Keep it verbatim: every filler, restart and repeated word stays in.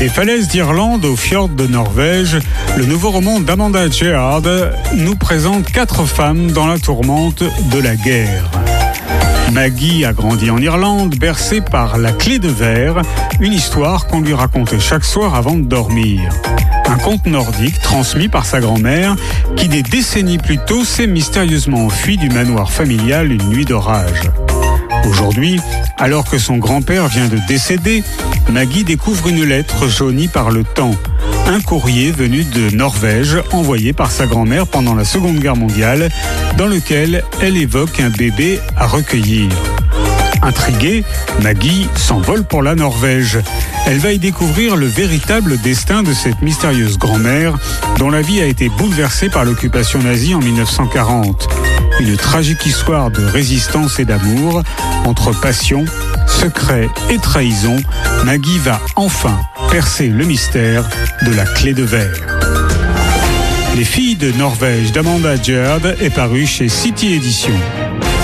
Des falaises d'Irlande aux fjords de Norvège, le nouveau roman d'Amanda Gerhard nous présente quatre femmes dans la tourmente de la guerre. Maggie a grandi en Irlande, bercée par La Clé de Verre, une histoire qu'on lui racontait chaque soir avant de dormir. Un conte nordique transmis par sa grand-mère qui, des décennies plus tôt, s'est mystérieusement enfui du manoir familial une nuit d'orage. Aujourd'hui, alors que son grand-père vient de décéder, Maggie découvre une lettre jaunie par le temps. Un courrier venu de Norvège envoyé par sa grand-mère pendant la Seconde Guerre mondiale, dans lequel elle évoque un bébé à recueillir. Intriguée, Maggie s'envole pour la Norvège. Elle va y découvrir le véritable destin de cette mystérieuse grand-mère dont la vie a été bouleversée par l'occupation nazie en dix-neuf cent quarante. Une tragique histoire de résistance et d'amour, entre passion, secret et trahison. Maggie va enfin percer le mystère de la Clé de Verre. Les filles de Norvège d'Amanda Gerhard est paru chez City Éditions.